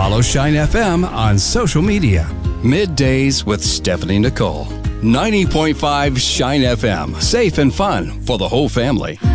Follow Shine FM on social media. Middays with Stephanie Nicole. 90.5 Shine FM. Safe and fun for the whole family.